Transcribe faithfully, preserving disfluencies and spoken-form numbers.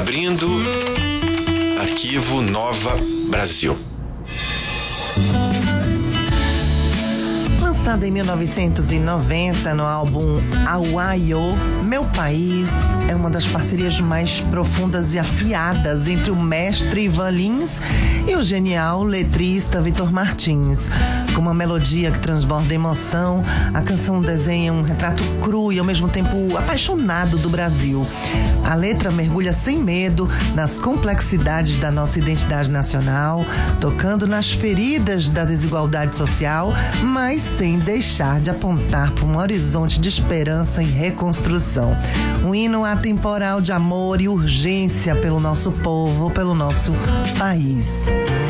Abrindo Arquivo Nova Brasil. Lançada em mil novecentos e noventa no álbum Auaio, Meu País é uma das parcerias mais profundas e afiadas entre o mestre Ivan Lins e o genial letrista Vitor Martins. Com uma melodia que transborda emoção, a canção desenha um retrato cru e ao mesmo tempo apaixonado do Brasil. A letra mergulha sem medo nas complexidades da nossa identidade nacional, tocando nas feridas da desigualdade social, mas sem deixar de apontar para um horizonte de esperança e reconstrução. Um hino atemporal de amor e urgência pelo nosso povo, pelo nosso país.